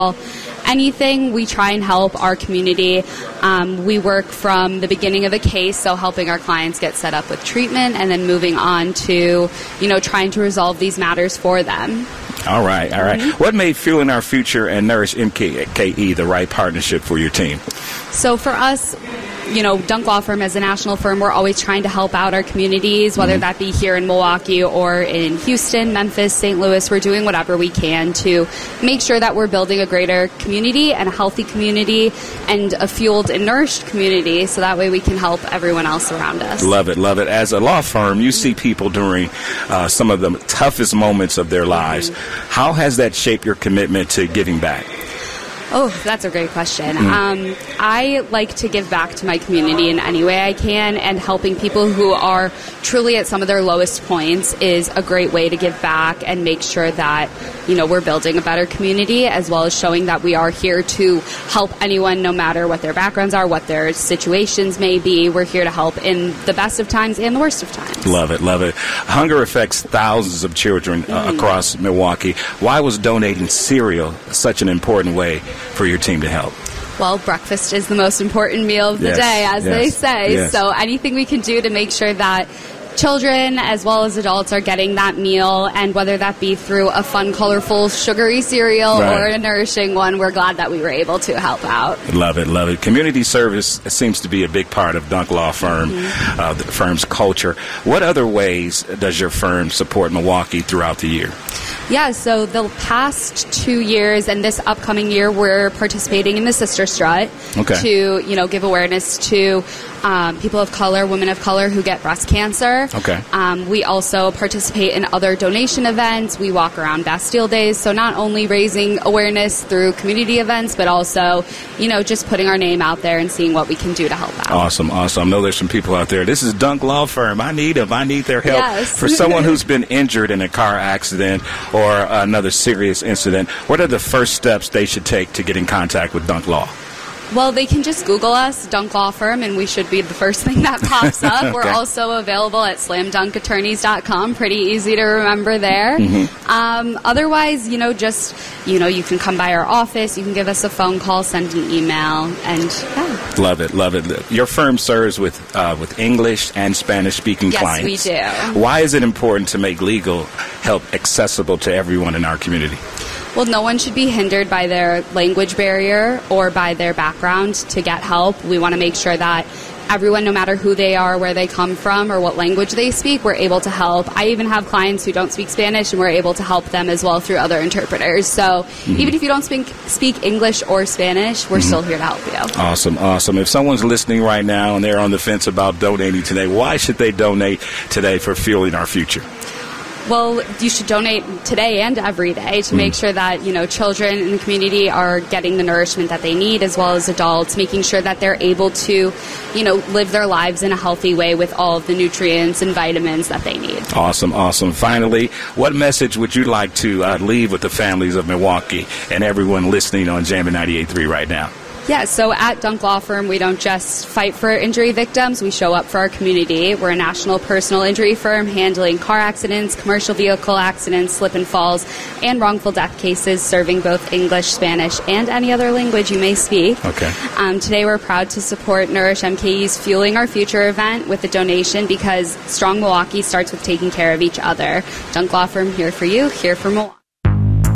anything, we try and help our community. We work from the beginning of a case, so helping our clients get set up with treatment and then moving on to, trying to resolve these matters for them. All right. What made Fueling Our Future and Nourish MKE the right partnership for your team? So for us, Dunk Law Firm as a national firm, we're always trying to help out our communities, whether that be here in Milwaukee or in Houston, Memphis, St. Louis. We're doing whatever we can to make sure that we're building a greater community and a healthy community and a fueled and nourished community, so that way we can help everyone else around us. Love it. As a law firm, you see people during some of the toughest moments of their lives. How has that shaped your commitment to giving back? Oh, that's a great question. I like to give back to my community in any way I can, and helping people who are truly at some of their lowest points is a great way to give back and make sure that, we're building a better community, as well as showing that we are here to help anyone, no matter what their backgrounds are, what their situations may be. We're here to help in the best of times and the worst of times. Love it. Hunger affects thousands of children across Milwaukee. Why was donating cereal such an important way for your team to help? Well, breakfast is the most important meal of the day, as they say. Yes. So anything we can do to make sure that children as well as adults are getting that meal, and whether that be through a fun, colorful, sugary cereal or a nourishing one, we're glad that we were able to help out. Love it. Community service seems to be a big part of Dunk Law Firm, the firm's culture. What other ways does your firm support Milwaukee throughout the year? Yeah, so the past 2 years and this upcoming year, we're participating in the Sister Strut to, give awareness to people of color, women of color who get breast cancer. We also participate in other donation events. We walk around Bastille Days, so not only raising awareness through community events, but also, just putting our name out there and seeing what we can do to help out. Awesome. I know there's some people out there. This is Dunk Law Firm. I need them. I need their help. Yes. For someone who's been injured in a car accident or another serious incident, what are the first steps they should take to get in contact with Dunk Law? Well, they can just Google us, Dunk Law Firm, and we should be the first thing that pops up. We're also available at slamdunkattorneys.com. Pretty easy to remember there. Otherwise, you can come by our office. You can give us a phone call, send an email, and Love it. Your firm serves with English and Spanish-speaking clients. Yes, we do. Why is it important to make legal help accessible to everyone in our community? Well, no one should be hindered by their language barrier or by their background to get help. We want to make sure that everyone, no matter who they are, where they come from, or what language they speak, we're able to help. I even have clients who don't speak Spanish, and we're able to help them as well through other interpreters. So even if you don't speak English or Spanish, we're still here to help you. Awesome. If someone's listening right now and they're on the fence about donating today, why should they donate today for Fueling Our Future? Well, you should donate today and every day to make sure that, children in the community are getting the nourishment that they need, as well as adults, making sure that they're able to, live their lives in a healthy way with all of the nutrients and vitamins that they need. Awesome. Finally, what message would you like to leave with the families of Milwaukee and everyone listening on Jammin' 98.3 right now? Yeah, so at Dunk Law Firm, we don't just fight for injury victims, we show up for our community. We're a national personal injury firm handling car accidents, commercial vehicle accidents, slip and falls, and wrongful death cases, serving both English, Spanish, and any other language you may speak. Today we're proud to support Nourish MKE's Fueling Our Future event with a donation, because strong Milwaukee starts with taking care of each other. Dunk Law Firm, here for you, here for Milwaukee.